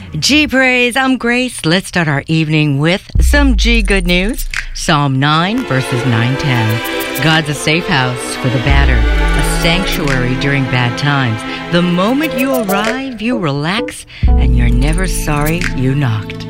G praise, I'm Grace. Let's start our evening with some G good news. Psalm 9 verses 9-10. God's a safe house for the battered, a sanctuary during bad times. The moment you arrive, you relax, and you're never sorry you knocked.